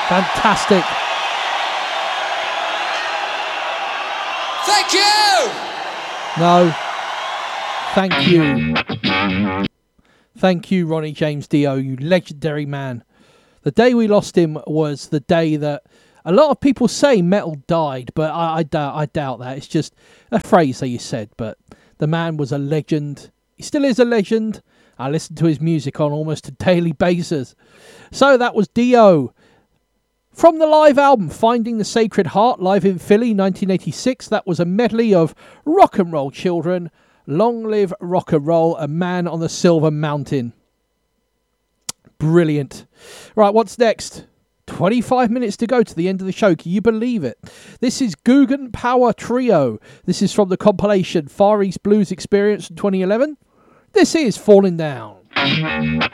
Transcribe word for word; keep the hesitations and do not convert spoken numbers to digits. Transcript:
Fantastic. Thank you! No. Thank you. Thank you, Ronnie James Dio, you legendary man. The day we lost him was the day that a lot of people say metal died, but I, I, doubt, I doubt that. It's just a phrase that you said, but the man was a legend. He still is a legend. I listen to his music on almost a daily basis. So that was Dio. From the live album, Finding the Sacred Heart, live in Philly, nineteen eighty-six, that was a medley of Rock and Roll Children, Long Live Rock and Roll, A Man on the Silver Mountain. Brilliant. Right, what's next? twenty-five minutes to go to the end of the show. Can you believe it? This is Guggen Power Trio. This is from the compilation Far East Blues Experience in twenty eleven. This is Falling Down.